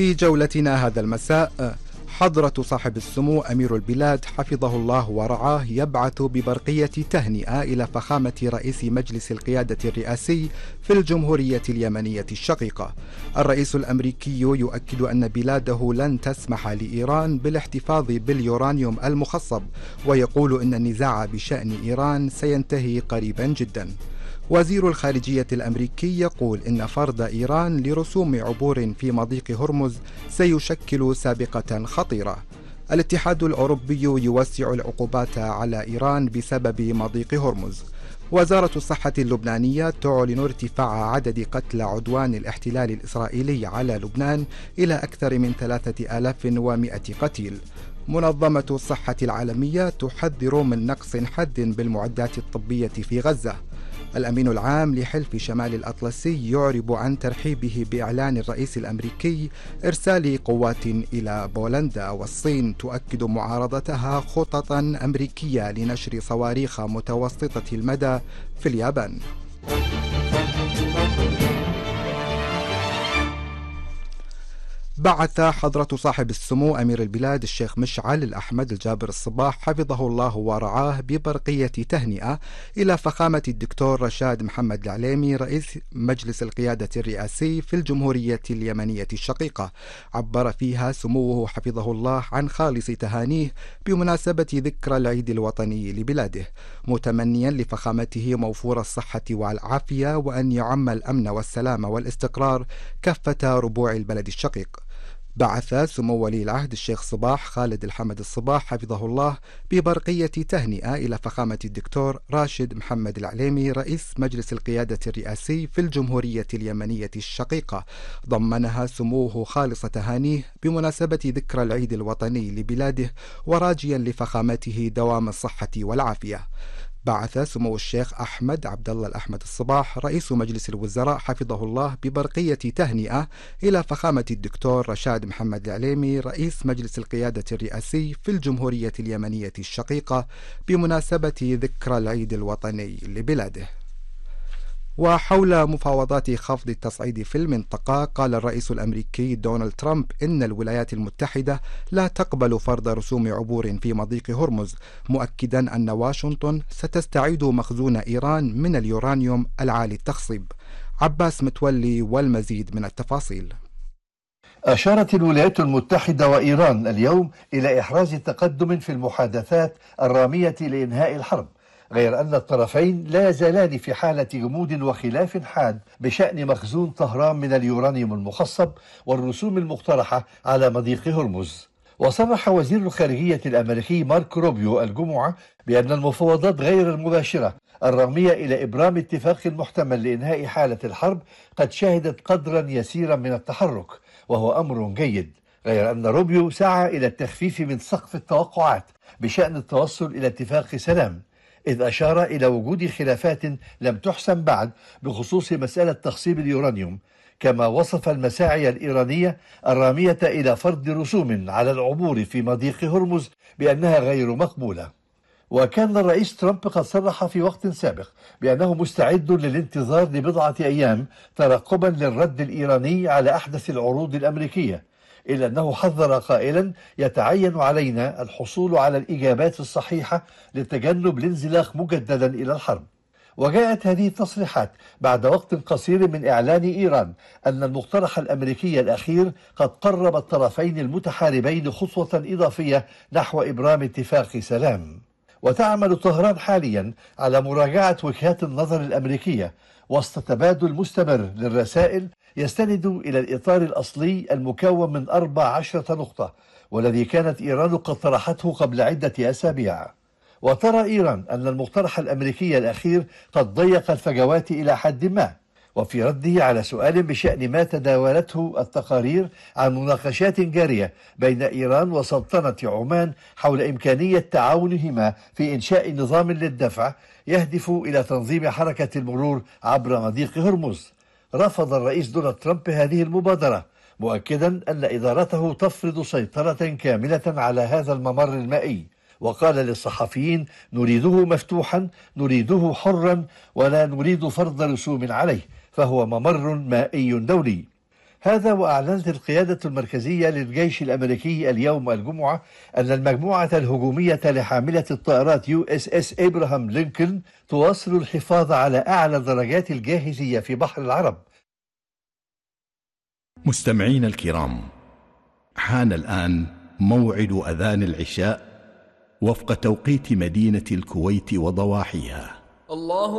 في جولتنا هذا المساء، حضرة صاحب السمو أمير البلاد حفظه الله ورعاه يبعث ببرقية تهنئة إلى فخامة رئيس مجلس القيادة الرئاسي في الجمهورية اليمنية الشقيقة. الرئيس الأمريكي يؤكد أن بلاده لن تسمح لإيران بالاحتفاظ باليورانيوم المخصب، ويقول أن النزاع بشأن إيران سينتهي قريبا جدا. وزير الخارجية الأمريكي يقول إن فرض إيران لرسوم عبور في مضيق هرمز سيشكل سابقة خطيرة. الاتحاد الأوروبي يوسع العقوبات على إيران بسبب مضيق هرمز. وزارة الصحة اللبنانية تعلن ارتفاع عدد قتلى عدوان الاحتلال الإسرائيلي على لبنان إلى أكثر من 3100 قتيل. منظمة الصحة العالمية تحذر من نقص حاد بالمعدات الطبية في غزة. الأمين العام لحلف شمال الأطلسي يعرب عن ترحيبه بإعلان الرئيس الأمريكي إرسال قوات إلى بولندا. والصين تؤكد معارضتها خططا أمريكية لنشر صواريخ متوسطة المدى في اليابان. بعث حضرة صاحب السمو أمير البلاد الشيخ مشعل الأحمد الجابر الصباح حفظه الله ورعاه ببرقية تهنئة إلى فخامة الدكتور رشاد محمد العليمي رئيس مجلس القيادة الرئاسي في الجمهورية اليمنية الشقيقة. عبر فيها سموه حفظه الله عن خالص تهانيه بمناسبة ذكرى العيد الوطني لبلاده، متمنيا لفخامته موفور الصحة والعافية، وأن يعم الأمن والسلام والاستقرار كافة ربوع البلد الشقيق. بعث سمو ولي العهد الشيخ صباح خالد الحمد الصباح حفظه الله ببرقية تهنئة إلى فخامة الدكتور راشد محمد العليمي رئيس مجلس القيادة الرئاسي في الجمهورية اليمنية الشقيقة، ضمنها سموه خالص تهانيه بمناسبة ذكرى العيد الوطني لبلاده، وراجيا لفخامته دوام الصحة والعافية. بعث سمو الشيخ أحمد عبد الله الأحمد الصباح رئيس مجلس الوزراء حفظه الله ببرقية تهنئة إلى فخامة الدكتور رشاد محمد العليمي رئيس مجلس القيادة الرئاسي في الجمهورية اليمنية الشقيقة بمناسبة ذكرى العيد الوطني لبلاده. وحول مفاوضات خفض التصعيد في المنطقة، قال الرئيس الأمريكي دونالد ترامب إن الولايات المتحدة لا تقبل فرض رسوم عبور في مضيق هرمز، مؤكدا أن واشنطن ستستعيد مخزون إيران من اليورانيوم العالي التخصيب. عباس متولي والمزيد من التفاصيل. أشارت الولايات المتحدة وإيران اليوم إلى إحراز تقدم في المحادثات الرامية لإنهاء الحرب، غير أن الطرفين لا يزالان في حالة غموض وخلاف حاد بشأن مخزون طهران من اليورانيوم المخصب والرسوم المقترحة على مضيق هرمز. وصرح وزير الخارجية الأمريكي مارك روبيو الجمعة بأن المفاوضات غير المباشرة الرامية إلى إبرام اتفاق محتمل لإنهاء حالة الحرب قد شهدت قدرا يسيرا من التحرك، وهو أمر جيد، غير أن روبيو سعى إلى التخفيف من سقف التوقعات بشأن التوصل إلى اتفاق سلام، إذ أشار إلى وجود خلافات لم تحسم بعد بخصوص مسألة تخصيب اليورانيوم، كما وصف المساعي الإيرانية الرامية إلى فرض رسوم على العبور في مضيق هرمز بأنها غير مقبولة. وكان الرئيس ترامب قد صرح في وقت سابق بأنه مستعد للانتظار لبضعة أيام ترقبا للرد الإيراني على أحدث العروض الأمريكية، إلا أنه حذر قائلا: يتعين علينا الحصول على الإجابات الصحيحة لتجنب الانزلاق مجددا إلى الحرب. وجاءت هذه التصريحات بعد وقت قصير من إعلان إيران أن المقترح الأمريكي الأخير قد قرب الطرفين المتحاربين خطوة إضافية نحو إبرام اتفاق سلام. وتعمل طهران حاليا على مراجعة وجهات النظر الأمريكية وسط تبادل مستمر للرسائل يستند إلى الإطار الأصلي المكون من 14 نقطة، والذي كانت إيران قد طرحته قبل عدة أسابيع. وترى إيران أن المقترح الأمريكي الأخير قد ضيق الفجوات إلى حد ما. وفي رده على سؤال بشأن ما تداولته التقارير عن مناقشات جارية بين إيران وسلطنة عمان حول إمكانية تعاونهما في إنشاء نظام للدفع يهدف إلى تنظيم حركة المرور عبر مضيق هرمز، رفض الرئيس دونالد ترامب هذه المبادرة، مؤكدا أن إدارته تفرض سيطرة كاملة على هذا الممر المائي، وقال للصحفيين: نريده مفتوحا، نريده حرا، ولا نريد فرض رسوم عليه، فهو ممر مائي دولي. هذا وأعلنت القيادة المركزية للجيش الأمريكي اليوم الجمعة أن المجموعة الهجومية لحاملة الطائرات USS إبراهام لينكولن تواصل الحفاظ على أعلى درجات الجاهزية في بحر العرب. مستمعين الكرام، حان الآن موعد أذان العشاء وفق توقيت مدينة الكويت وضواحيها. الله